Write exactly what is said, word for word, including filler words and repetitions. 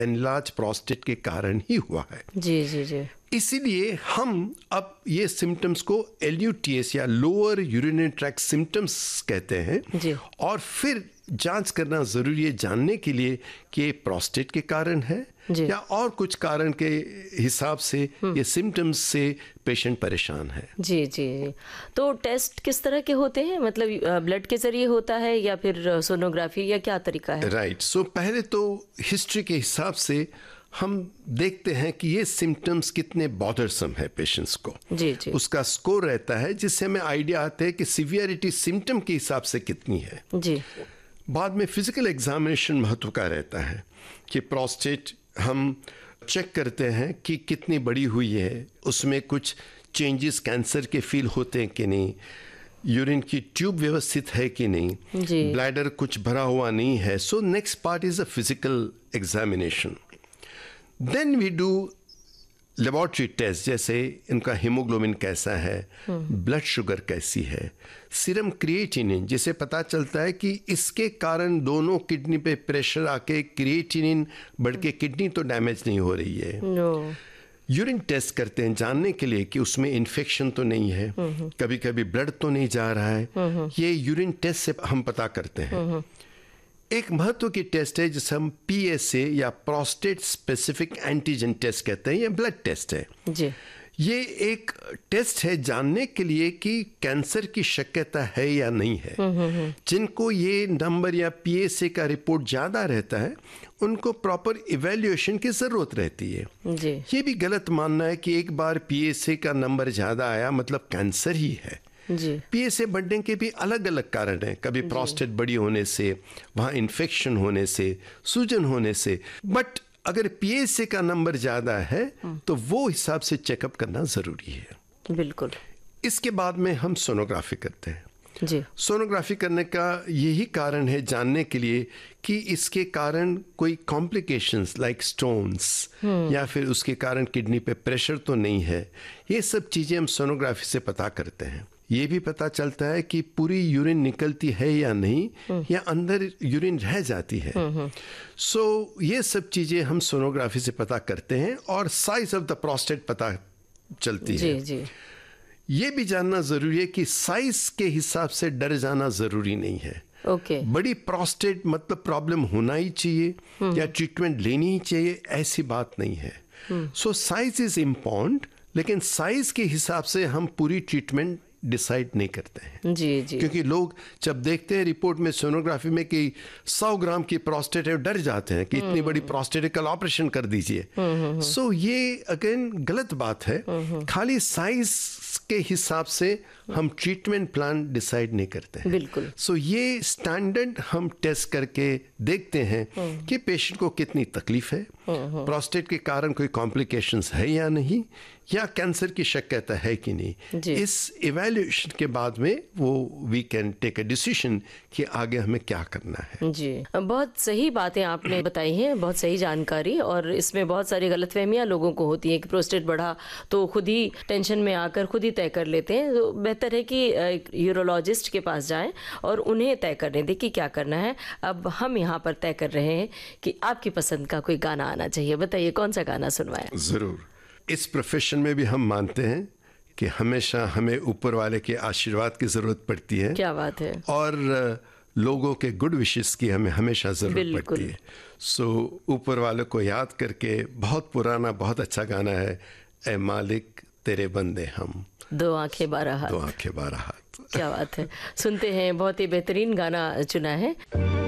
Enlarge prostate के कारण ही हुआ है। जी जी जी। इसीलिए हम अब ये सिम्टम्स को एल यू टी एस या लोअर यूरिनरी ट्रैक्ट सिम्टम्स कहते हैं जी। और फिर जांच करना जरूरी है जानने के लिए कि ये प्रोस्टेट के कारण है या और कुछ कारण के हिसाब से ये सिम्टम्स से पेशेंट परेशान है। जी जी। तो टेस्ट किस तरह के होते हैं, मतलब ब्लड के जरिए होता है या फिर सोनोग्राफी या क्या तरीका है? Right right. सो so, पहले तो हिस्ट्री के हिसाब से हम देखते हैं कि ये सिम्टम्स कितने बॉदरसम है पेशेंट्स को। जी जी। उसका स्कोर रहता है जिससे हमें आइडिया आता है कि सीवियरिटी सिम्टम के हिसाब से कितनी है। जी। बाद में फिजिकल एग्जामिनेशन महत्व का रहता है कि प्रोस्टेट हम चेक करते हैं कि कितनी बड़ी हुई है, उसमें कुछ चेंजेस कैंसर के फील होते हैं कि नहीं, यूरिन की ट्यूब व्यवस्थित है कि नहीं, ब्लैडर कुछ भरा हुआ नहीं है। So next part is a physical examination. Then we do laboratory test, जैसे इनका हीमोग्लोबिन कैसा है, ब्लड शुगर कैसी है, सीरम क्रिएटिनिन, जिसे पता चलता है कि इसके कारण दोनों किडनी पे प्रेशर आके क्रिएटिनिन बढ़ के किडनी तो डैमेज नहीं हो रही है। no. यूरिन टेस्ट करते हैं जानने के लिए कि उसमें इन्फेक्शन तो नहीं है, कभी कभी ब्लड तो नहीं जा रहा है, ये यूरिन टेस्ट से हम पता करते हैं। एक महत्व की टेस्ट है जिसे हम पी एस ए या प्रोस्टेट स्पेसिफिक एंटीजन टेस्ट कहते हैं, ये ब्लड टेस्ट है जी। ये एक टेस्ट है जानने के लिए कि कैंसर की शक्यता है या नहीं है। जिनको ये नंबर या पी एस ए का रिपोर्ट ज्यादा रहता है उनको प्रॉपर इवैल्यूएशन की जरूरत रहती है जी। ये भी गलत मानना है कि एक बार पी एस ए का नंबर ज्यादा आया मतलब कैंसर ही है। पी एस ए बढ़ने के भी अलग अलग कारण हैं, कभी प्रोस्टेट बड़ी होने से, वहाँ इन्फेक्शन होने से, सूजन होने से। बट अगर पी एस ए का नंबर ज्यादा है तो वो हिसाब से चेकअप करना जरूरी है। बिल्कुल। इसके बाद में हम सोनोग्राफी करते हैं जी। सोनोग्राफी करने का यही कारण है जानने के लिए कि इसके कारण कोई कॉम्प्लिकेशंस लाइक स्टोन्स या फिर उसके कारण किडनी पे प्रेशर तो नहीं है। ये सब चीजें हम सोनोग्राफी से पता करते हैं। ये भी पता चलता है कि पूरी यूरिन निकलती है या नहीं या अंदर यूरिन रह जाती है। सो so, ये सब चीजें हम सोनोग्राफी से पता करते हैं और साइज ऑफ द प्रोस्टेट पता चलती जी, है। जी। ये भी जानना जरूरी है कि साइज के हिसाब से डर जाना जरूरी नहीं है। Okay okay. बड़ी प्रोस्टेट मतलब प्रॉब्लम होना ही चाहिए या ट्रीटमेंट लेनी ही चाहिए, ऐसी बात नहीं है। सो साइज इज इम्पोर्टेंट, लेकिन साइज के हिसाब से हम पूरी ट्रीटमेंट डिसाइड नहीं करते हैं। जी जी। क्योंकि लोग जब देखते हैं रिपोर्ट में सोनोग्राफी में कि सौ ग्राम की प्रोस्टेट है डर जाते हैं कि इतनी बड़ी प्रोस्टेट है, कल ऑपरेशन कर दीजिए। सो so, ये अगेन गलत बात है। खाली साइज के हिसाब से हम ट्रीटमेंट प्लान डिसाइड नहीं करते हैं। बिल्कुल। सो so, ये स्टैंडर्ड हम टेस्ट करके देखते हैं कि पेशेंट को कितनी तकलीफ है, प्रोस्टेट के कारण कोई कॉम्प्लिकेशंस है या नहीं, या कैंसर की शक्यता है कि नहीं। इस इवैल्यूएशन के बाद में वो we can take a decision कि आगे हमें क्या करना है। जी, बहुत सही बातें आपने बताई हैं, बहुत सही जानकारी। और इसमें बहुत सारी गलतफहमियां लोगों को होती हैं कि प्रोस्टेट बढ़ा तो खुद ही टेंशन में आकर खुद ही तय कर लेते हैं। तो बेहतर है कि एक यूरोलॉजिस्ट के पास जाएं और उन्हें तय करने दें कि क्या करना है। अब हम यहाँ पर तय कर रहे हैं कि आपकी पसंद का कोई गाना आना चाहिए। बताइए कौन सा गाना सुनवाएं? जरूर। इस प्रोफेशन में भी हम मानते हैं कि हमेशा हमें ऊपर वाले के आशीर्वाद की जरूरत पड़ती है। क्या बात है। और लोगों के गुड विशेस की हमें हमेशा जरूरत पड़ती है। सो ऊपर वाले को याद करके, बहुत पुराना बहुत अच्छा गाना है, ए मालिक तेरे बंदे हम, दो आंखें बारह हाथ। दो आंखें बारह हाथ। क्या बात है। सुनते हैं, बहुत ही बेहतरीन गाना चुना है।